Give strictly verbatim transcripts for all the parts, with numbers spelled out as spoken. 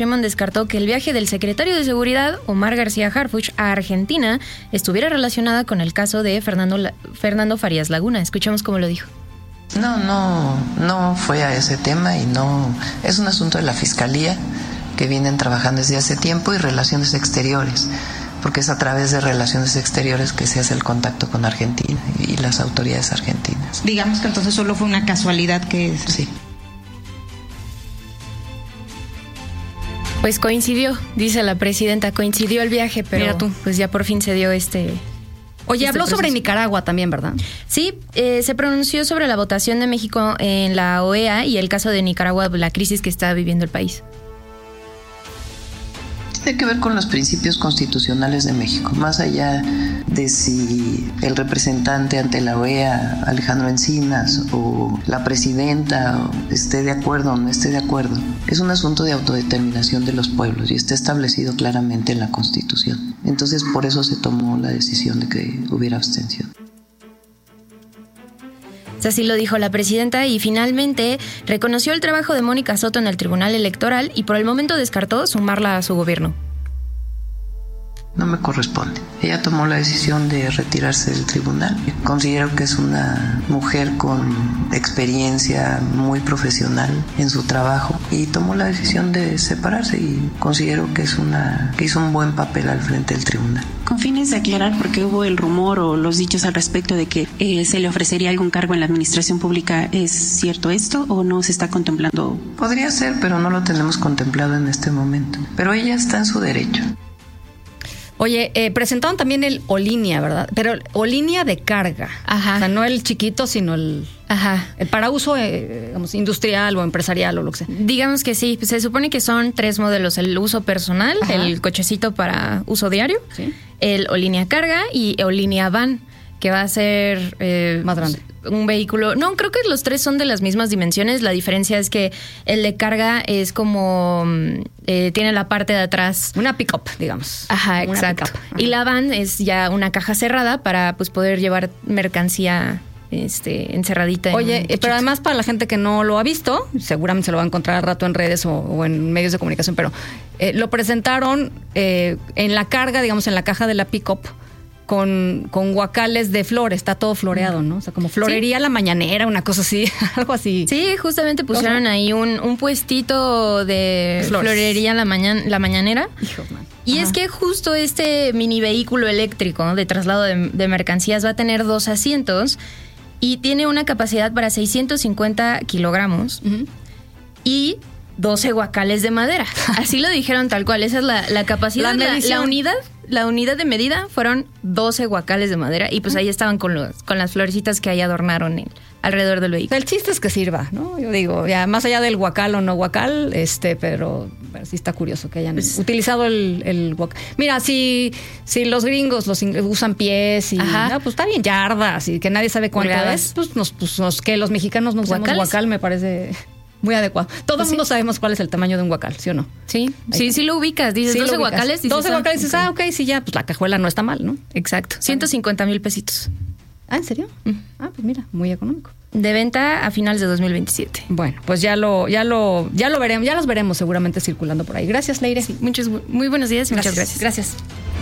Sheinbaum descartó que el viaje del secretario de Seguridad, Omar García Harfuch, a Argentina estuviera relacionada con el caso de Fernando, La- Fernando Farías Laguna. Escuchemos cómo lo dijo. No, no, no fue a ese tema y no, es un asunto de la Fiscalía que vienen trabajando desde hace tiempo y Relaciones Exteriores, porque es a través de Relaciones Exteriores que se hace el contacto con Argentina y las autoridades argentinas. Digamos que entonces solo fue una casualidad que... Sí. Pues coincidió, dice la presidenta, coincidió el viaje, pero Mira tú. pues ya por fin se dio este... Oye, este habló proceso. sobre Nicaragua también, ¿verdad? Sí, eh, se pronunció sobre la votación de México en la O E A y el caso de Nicaragua, la crisis que está viviendo el país. Tiene que ver con los principios constitucionales de México, más allá de si el representante ante la O E A, Alejandro Encinas, o la presidenta o esté de acuerdo o no esté de acuerdo. Es un asunto de autodeterminación de los pueblos y está establecido claramente en la Constitución. Entonces, por eso se tomó la decisión de que hubiera abstención. Así lo dijo la presidenta y finalmente reconoció el trabajo de Mónica Soto en el Tribunal Electoral y por el momento descartó sumarla a su gobierno. No me corresponde. Ella tomó la decisión de retirarse del tribunal. Considero que es una mujer con experiencia muy profesional en su trabajo y tomó la decisión de separarse y considero que es una que hizo un buen papel al frente del tribunal. Con fines de aclarar, porque hubo el rumor o los dichos al respecto de que eh, se le ofrecería algún cargo en la administración pública, ¿es cierto esto o no se está contemplando? Podría ser, pero no lo tenemos contemplado en este momento. Pero ella está en su derecho. Oye, eh, presentaron también el Olinia, ¿verdad? Pero Olinia de carga. Ajá. O sea, no el chiquito, sino el, Ajá. el para uso eh, digamos, industrial o empresarial o lo que sea. Digamos que sí, se supone que son tres modelos, el uso personal, Ajá. el cochecito para uso diario, Sí. el Olinia Carga y Olinia Van, que va a ser... Eh, Más grande. Un vehículo... No, creo que los tres son de las mismas dimensiones. La diferencia es que el de carga es como... Eh, tiene la parte de atrás... Una pick-up, digamos. Ajá, Una exacto. pick-up. Ajá. Y la van es ya una caja cerrada para pues poder llevar mercancía este, encerradita. En Oye, un eh, pero cochito. además para la gente que no lo ha visto, seguramente se lo va a encontrar al rato en redes o, o en medios de comunicación, pero eh, lo presentaron eh, en la carga, digamos, en la caja de la pick-up, con, con guacales de flores, está todo floreado, ¿no? O sea, como florería Sí. la mañanera, una cosa así, algo así. Sí, justamente pusieron ahí un, un puestito de Flores. florería la, mañan, la mañanera. Hijo, man. Y Ajá. es que justo este mini vehículo eléctrico, ¿no?, de traslado de, de mercancías va a tener dos asientos y tiene una capacidad para seiscientos cincuenta kilogramos Ujú. y doce guacales de madera. Así lo dijeron tal cual. Esa es la, la capacidad. La La, medición. la unidad, la unidad de medida fueron doce guacales de madera y pues ahí estaban con los, con las florecitas que ahí adornaron el, alrededor del O sea, vehículo. el chiste es que sirva, ¿no? Yo digo, ya más allá del guacal o no guacal, este, pero, pero sí está curioso que hayan Pues- utilizado el, el guacal. Mira, si, si los gringos los in- usan pies y Ajá. no, pues está bien, yardas y que nadie sabe cuánto Pulgadas. es, pues nos, pues nos- que los mexicanos no usamos ¿Guacales? guacal me parece muy adecuado. Todo Pues el mundo sí. sabemos cuál es el tamaño de un guacal, ¿sí o no? Sí, Ahí sí, está. sí lo ubicas. Dices Sí, lo doce ubicas. guacales. Dices, doce ah, guacales, dices, ok. ah, ok, sí, ya, pues la cajuela no está mal, ¿no? Exacto. ciento cincuenta mil pesitos. Ah, ¿en serio? Ah, pues mira, muy económico. De venta a finales de dos mil veintisiete. Bueno, pues ya lo, ya lo, ya lo veremos, ya los veremos seguramente circulando por ahí. Gracias, Leire. Sí, muchos, muy buenos días y muchas gracias. Gracias.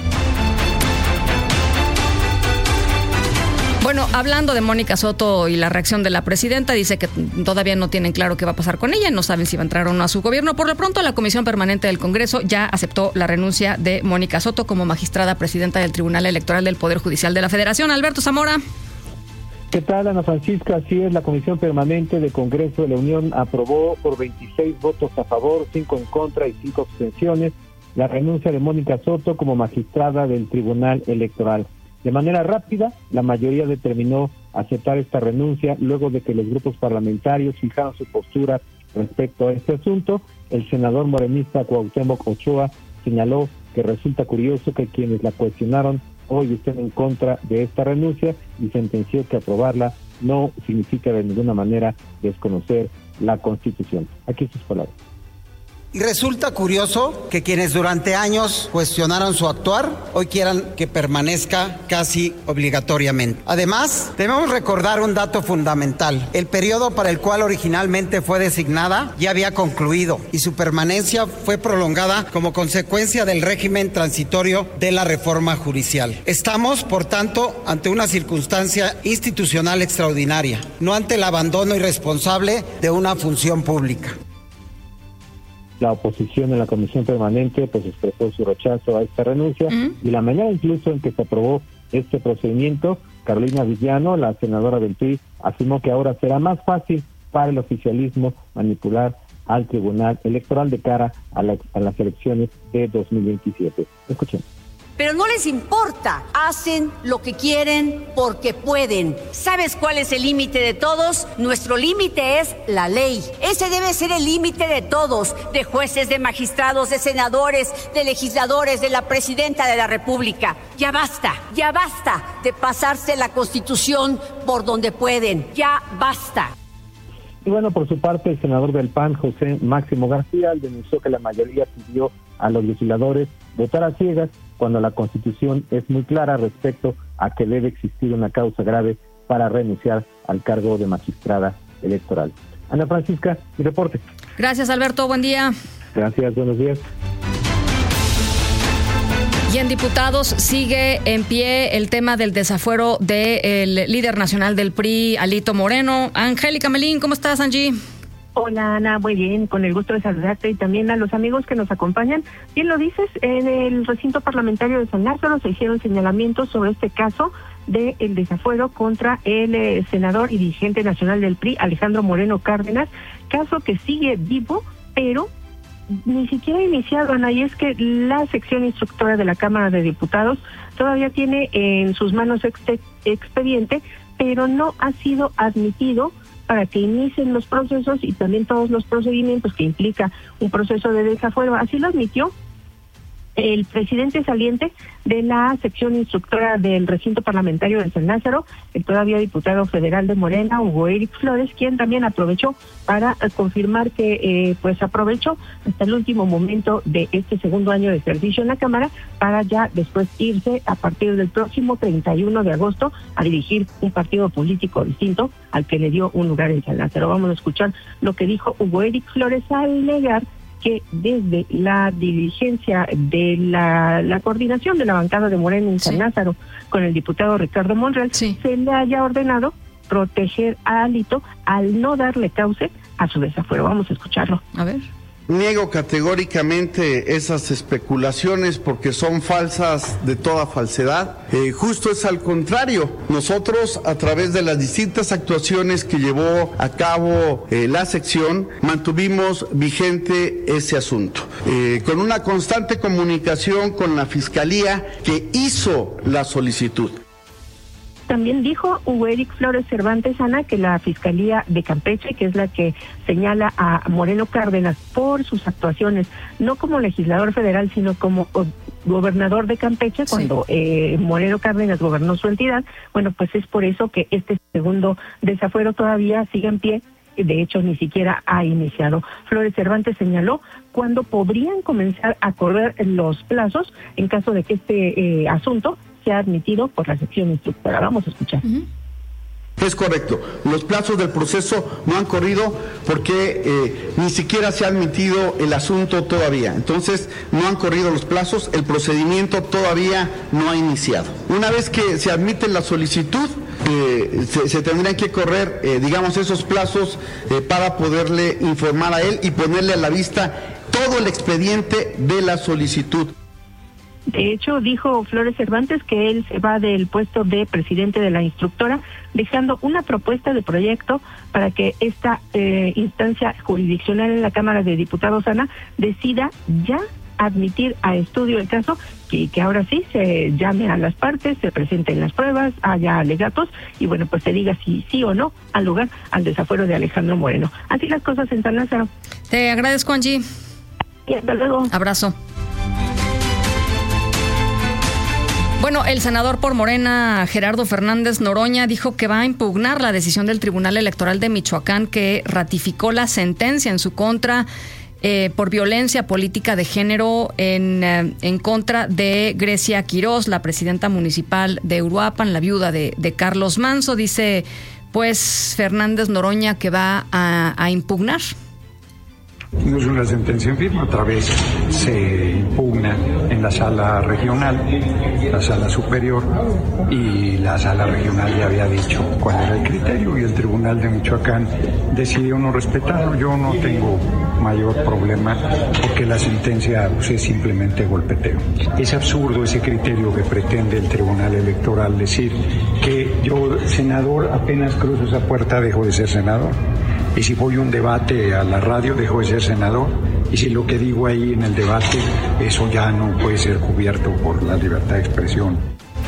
Bueno, hablando de Mónica Soto y la reacción de la presidenta, dice que todavía no tienen claro qué va a pasar con ella, no saben si va a entrar o no a su gobierno. Por lo pronto, la Comisión Permanente del Congreso ya aceptó la renuncia de Mónica Soto como magistrada presidenta del Tribunal Electoral del Poder Judicial de la Federación. Alberto Zamora. ¿Qué tal, Ana Francisca? Así es, la Comisión Permanente del Congreso de la Unión aprobó por veintiséis votos a favor, cinco en contra y cinco abstenciones la renuncia de Mónica Soto como magistrada del Tribunal Electoral. De manera rápida, la mayoría determinó aceptar esta renuncia luego de que los grupos parlamentarios fijaron su postura respecto a este asunto. El senador morenista Cuauhtémoc Ochoa señaló que resulta curioso que quienes la cuestionaron hoy estén en contra de esta renuncia y sentenció que aprobarla no significa de ninguna manera desconocer la Constitución. Aquí sus palabras. Y resulta curioso que quienes durante años cuestionaron su actuar, hoy quieran que permanezca casi obligatoriamente. Además, debemos recordar un dato fundamental. El periodo para el cual originalmente fue designada ya había concluido y su permanencia fue prolongada como consecuencia del régimen transitorio de la reforma judicial. Estamos, por tanto, ante una circunstancia institucional extraordinaria, no ante el abandono irresponsable de una función pública. La oposición en la comisión permanente pues expresó su rechazo a esta renuncia uh-huh. y la manera incluso en que se aprobó este procedimiento, Carolina Villano, la senadora del P R I, afirmó que ahora será más fácil para el oficialismo manipular al Tribunal Electoral de cara a, la, a las elecciones de dos mil veintisiete. Escuchen. Pero no les importa, hacen lo que quieren porque pueden. ¿Sabes cuál es el límite de todos? Nuestro límite es la ley. Ese debe ser el límite de todos, de jueces, de magistrados, de senadores, de legisladores, de la presidenta de la República. Ya basta, ya basta de pasarse la Constitución por donde pueden. Ya basta. Y bueno, por su parte, el senador del P A N, José Máximo García, denunció que la mayoría pidió a los legisladores votar a ciegas cuando la Constitución es muy clara respecto a que debe existir una causa grave para renunciar al cargo de magistrada electoral. Ana Francisca, mi reporte. Gracias, Alberto. Buen día. Gracias, buenos días. Y en diputados sigue en pie el tema del desafuero del líder nacional del P R I, Alito Moreno. Angélica Melín, ¿cómo estás, Angie? Hola, Ana, muy bien, con el gusto de saludarte y también a los amigos que nos acompañan. Bien lo dices, en el recinto parlamentario de San Lázaro se hicieron señalamientos sobre este caso del desafuero contra el eh, senador y dirigente nacional del P R I, Alejandro Moreno Cárdenas, caso que sigue vivo, pero ni siquiera iniciado, Ana, y es que la sección instructora de la Cámara de Diputados todavía tiene en sus manos este expediente, pero no ha sido admitido para que inicien los procesos y también todos los procedimientos que implica un proceso de desafuero. Así lo admitió el presidente saliente de la sección instructora del recinto parlamentario de San Lázaro, el todavía diputado federal de Morena, Hugo Eric Flores, quien también aprovechó para confirmar que eh, pues aprovechó hasta el último momento de este segundo año de ejercicio en la Cámara para ya después irse a partir del próximo treinta y uno de agosto a dirigir un partido político distinto al que le dio un lugar en San Lázaro. Vamos a escuchar lo que dijo Hugo Eric Flores al negar que desde la dirigencia de la, la coordinación de la bancada de Morena en San sí. Lázaro con el diputado Ricardo Monreal sí. se le haya ordenado proteger a Alito al no darle cauce a su desafuero. Vamos a escucharlo. A ver. Niego categóricamente esas especulaciones porque son falsas de toda falsedad. Eh, justo es al contrario. Nosotros, a través de las distintas actuaciones que llevó a cabo eh, la sección, mantuvimos vigente ese asunto. Eh, con una constante comunicación con la Fiscalía que hizo la solicitud. También dijo Hugo Eric Flores Cervantes, Ana, que la Fiscalía de Campeche, que es la que señala a Moreno Cárdenas por sus actuaciones, no como legislador federal, sino como gobernador de Campeche, sí. cuando eh, Moreno Cárdenas gobernó su entidad, bueno, pues es por eso que este segundo desafuero todavía sigue en pie. De hecho, ni siquiera ha iniciado. Flores Cervantes señaló cuándo podrían comenzar a correr los plazos en caso de que este eh, asunto sea admitido por la sección instructora. Vamos a escuchar. Uh-huh. Es correcto. Los plazos del proceso no han corrido porque eh, ni siquiera se ha admitido el asunto todavía. Entonces, no han corrido los plazos, el procedimiento todavía no ha iniciado. Una vez que se admite la solicitud, eh, se, se tendrían que correr, eh, digamos, esos plazos eh, para poderle informar a él y ponerle a la vista todo el expediente de la solicitud. De hecho, dijo Flores Cervantes que él se va del puesto de presidente de la instructora, dejando una propuesta de proyecto para que esta eh, instancia jurisdiccional en la Cámara de Diputados, Ana, decida ya admitir a estudio el caso y que ahora sí se llame a las partes, se presenten las pruebas, haya alegatos y bueno, pues se diga si sí o no al lugar al desafuero de Alejandro Moreno. Así las cosas en San Lázaro. Te agradezco, Angie. Y hasta luego. Abrazo. Bueno, el senador por Morena, Gerardo Fernández Noroña, dijo que va a impugnar la decisión del Tribunal Electoral de Michoacán que ratificó la sentencia en su contra eh, por violencia política de género en, eh, en contra de Grecia Quirós, la presidenta municipal de Uruapan, la viuda de, de Carlos Manso. Dice pues Fernández Noroña que va a, a impugnar. No es una sentencia en firme, otra vez se impugna en la sala regional, la sala superior, y la sala regional ya había dicho cuál era el criterio y el Tribunal de Michoacán decidió no respetarlo. Yo no tengo mayor problema porque la sentencia pues, es simplemente golpeteo. Es absurdo ese criterio que pretende el Tribunal Electoral, decir que yo, senador, apenas cruzo esa puerta dejo de ser senador. Y si voy a un debate a la radio, dejo de ser senador. Y si lo que digo ahí en el debate, eso ya no puede ser cubierto por la libertad de expresión.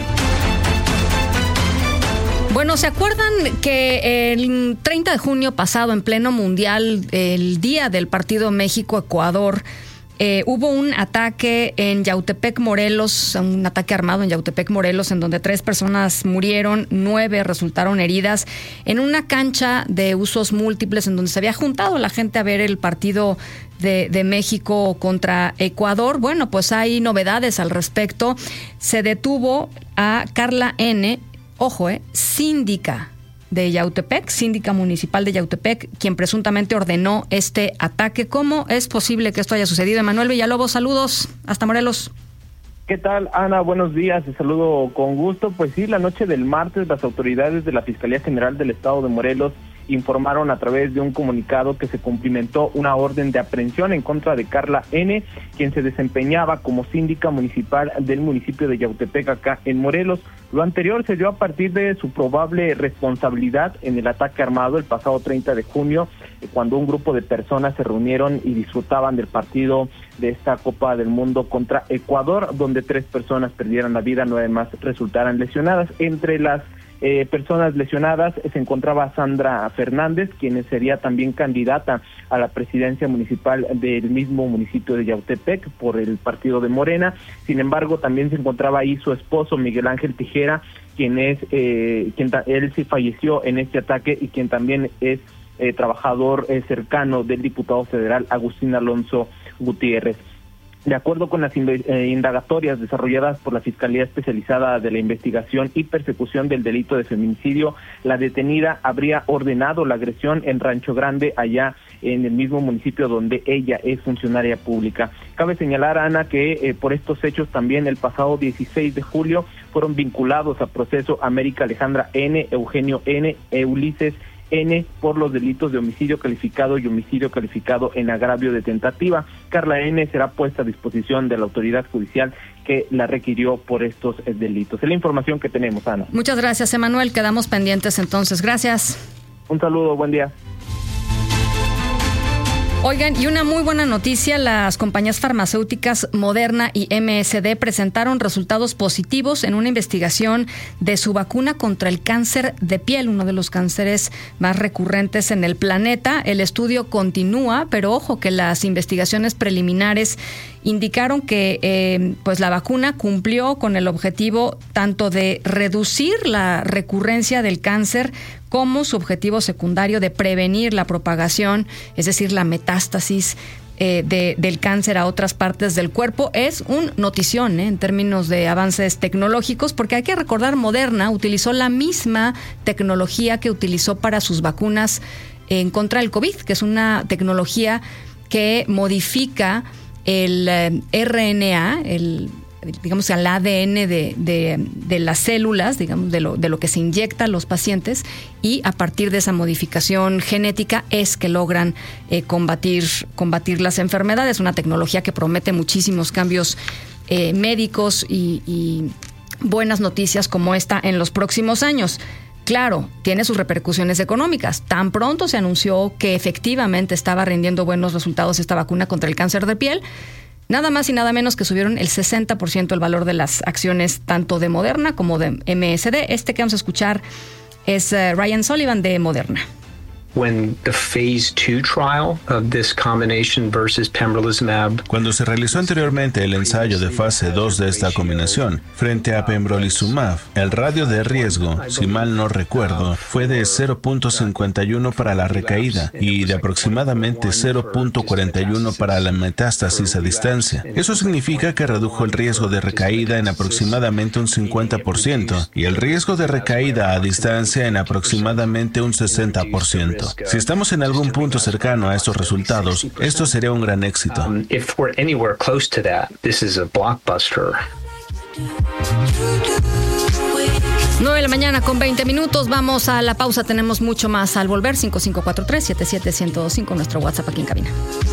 Bueno, ¿se acuerdan que el treinta de junio pasado, en pleno mundial, el día del partido México-Ecuador, Eh, hubo un ataque en Yautepec, Morelos, un ataque armado en Yautepec, Morelos, en donde tres personas murieron, nueve resultaron heridas, en una cancha de usos múltiples en donde se había juntado la gente a ver el partido de, de México contra Ecuador? Bueno, pues hay novedades al respecto. Se detuvo a Carla N., ojo, eh, síndica de Yautepec, síndica municipal de Yautepec, quien presuntamente ordenó este ataque. ¿Cómo es posible que esto haya sucedido? Emanuel Villalobos, saludos hasta Morelos. ¿Qué tal, Ana? Buenos días, te saludo con gusto. Pues sí, la noche del martes las autoridades de la Fiscalía General del Estado de Morelos informaron a través de un comunicado que se cumplimentó una orden de aprehensión en contra de Carla N., quien se desempeñaba como síndica municipal del municipio de Yautepec, acá en Morelos. Lo anterior se dio a partir de su probable responsabilidad en el ataque armado el pasado treinta de junio, cuando un grupo de personas se reunieron y disfrutaban del partido de esta Copa del Mundo contra Ecuador, donde tres personas perdieron la vida, nueve más resultaron lesionadas. Entre las Eh, personas lesionadas se encontraba Sandra Fernández, quien sería también candidata a la presidencia municipal del mismo municipio de Yautepec por el partido de Morena. Sin embargo, también se encontraba ahí su esposo Miguel Ángel Tijera, quien es eh, quien él sí falleció en este ataque y quien también es eh, trabajador eh, cercano del diputado federal Agustín Alonso Gutiérrez. De acuerdo con las indagatorias desarrolladas por la Fiscalía Especializada de la Investigación y Persecución del Delito de Feminicidio, la detenida habría ordenado la agresión en Rancho Grande, allá en el mismo municipio donde ella es funcionaria pública. Cabe señalar, Ana, que eh, por estos hechos también el pasado dieciséis de julio fueron vinculados a proceso América Alejandra N., Eugenio N., e Ulises N. por los delitos de homicidio calificado y homicidio calificado en agravio de tentativa. Carla N. será puesta a disposición de la autoridad judicial que la requirió por estos delitos. Es la información que tenemos, Ana. Muchas gracias, Emanuel. Quedamos pendientes entonces. Gracias. Un saludo, buen día. Oigan, y una muy buena noticia, las compañías farmacéuticas Moderna y M S D presentaron resultados positivos en una investigación de su vacuna contra el cáncer de piel, uno de los cánceres más recurrentes en el planeta. El estudio continúa, pero ojo que las investigaciones preliminares indicaron que eh, pues la vacuna cumplió con el objetivo tanto de reducir la recurrencia del cáncer como su objetivo secundario de prevenir la propagación, es decir, la metástasis eh, de, del cáncer a otras partes del cuerpo. Es un notición ¿eh? en términos de avances tecnológicos, porque hay que recordar, Moderna utilizó la misma tecnología que utilizó para sus vacunas en contra del COVID, que es una tecnología que modifica el eh, R N A, el digamos al A D N de, de, de las células, digamos de lo, de lo que se inyecta a los pacientes, y a partir de esa modificación genética es que logran eh, combatir, combatir las enfermedades. Una tecnología que promete muchísimos cambios eh, médicos y, y buenas noticias como esta en los próximos años. Claro, tiene sus repercusiones económicas. Tan pronto se anunció que efectivamente estaba rindiendo buenos resultados esta vacuna contra el cáncer de piel, nada más y nada menos que subieron el sesenta por ciento el valor de las acciones tanto de Moderna como de M S D. Este que vamos a escuchar es uh, Ryan Sullivan de Moderna. when the phase two trial of this combination versus pembrolizumab. Cuando se realizó anteriormente el ensayo de fase dos de esta combinación frente a pembrolizumab, el radio de riesgo, si mal no recuerdo, fue de cero punto cincuenta y uno para la recaída y de aproximadamente cero punto cuarenta y uno para la metástasis a distancia. Eso significa que redujo el riesgo de recaída en aproximadamente un cincuenta por ciento y el riesgo de recaída a distancia en aproximadamente un sesenta por ciento. Si estamos en algún punto cercano a estos resultados, esto sería un gran éxito. Um, if we're anywhere close to that, this is a blockbuster. nueve de la mañana con veinte minutos. Vamos a la pausa. Tenemos mucho más al volver. cinco cinco cuatro tres, siete siete uno cero dos cinco, nuestro WhatsApp aquí en cabina.